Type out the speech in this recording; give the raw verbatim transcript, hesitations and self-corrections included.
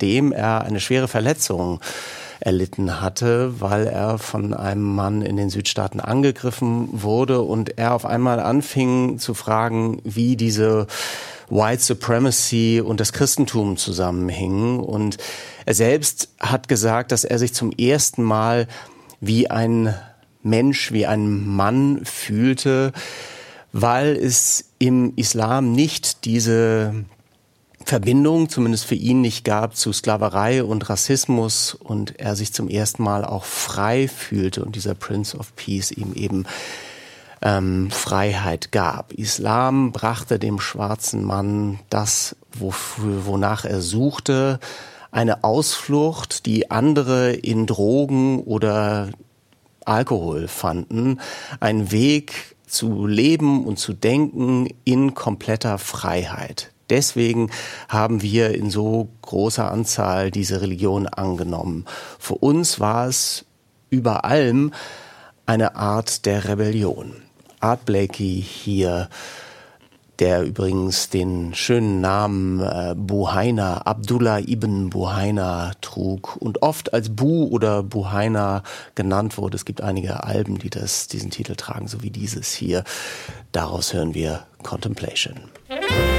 nachdem er eine schwere Verletzung erlitten hatte, weil er von einem Mann in den Südstaaten angegriffen wurde und er auf einmal anfing zu fragen, wie diese White Supremacy und das Christentum zusammenhingen. Und er selbst hat gesagt, dass er sich zum ersten Mal wie ein Mensch, wie ein Mann fühlte, weil es im Islam nicht diese Verbindung, zumindest für ihn nicht gab, zu Sklaverei und Rassismus und er sich zum ersten Mal auch frei fühlte und dieser Prince of Peace ihm eben ähm, Freiheit gab. Islam brachte dem schwarzen Mann das, wofür, wonach er suchte, eine Ausflucht, die andere in Drogen oder Alkohol fanden, ein Weg zu leben und zu denken in kompletter Freiheit. Deswegen haben wir in so großer Anzahl diese Religion angenommen. Für uns war es über allem eine Art der Rebellion. Art Blakey hier, der übrigens den schönen Namen äh, Buhaina, Abdullah ibn Buhaina trug und oft als Bu oder Buhaina genannt wurde. Es gibt einige Alben, die das, diesen Titel tragen, so wie dieses hier. Daraus hören wir Contemplation.